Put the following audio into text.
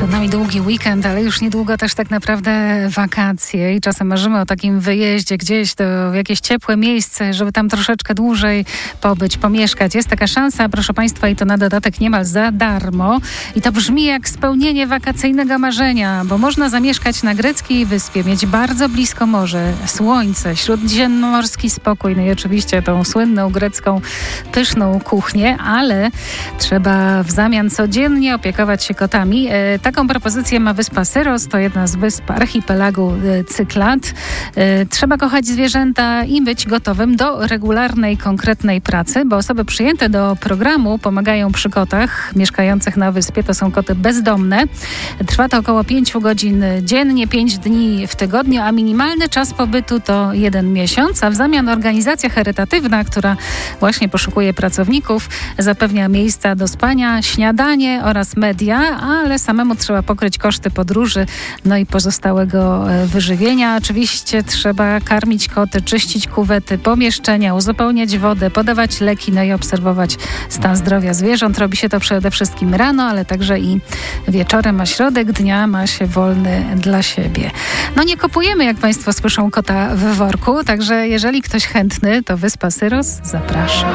Przed nami długi weekend, ale już niedługo też tak naprawdę wakacje i czasem marzymy o takim wyjeździe gdzieś w jakieś ciepłe miejsce, żeby tam troszeczkę dłużej pobyć, pomieszkać. Jest taka szansa, proszę Państwa, i to na dodatek niemal za darmo. I to brzmi jak spełnienie wakacyjnego marzenia, bo można zamieszkać na greckiej wyspie, mieć bardzo blisko morze, słońce, śródziemnomorski spokój, no i oczywiście tą słynną grecką pyszną kuchnię, ale trzeba w zamian codziennie opiekować się kotami. Taką propozycję ma wyspa Syros, to jedna z wysp archipelagu Cyklad. Trzeba kochać zwierzęta i być gotowym do regularnej, konkretnej pracy, bo osoby przyjęte do programu pomagają przy kotach mieszkających na wyspie. To są koty bezdomne. Trwa to około 5 godzin dziennie, 5 dni w tygodniu, a minimalny czas pobytu to 1 miesiąc, a w zamian organizacja charytatywna, która właśnie poszukuje pracowników, zapewnia miejsca do spania, śniadanie oraz media, ale samemu trzeba pokryć koszty podróży, no i pozostałego wyżywienia. Oczywiście trzeba karmić koty, czyścić kuwety, pomieszczenia, uzupełniać wodę, podawać leki, no i obserwować stan zdrowia zwierząt. Robi się to przede wszystkim rano, ale także i wieczorem, a środek dnia ma się wolny dla siebie. No nie kupujemy, jak Państwo słyszą, kota w worku, także jeżeli ktoś chętny, to wyspa Syros zaprasza.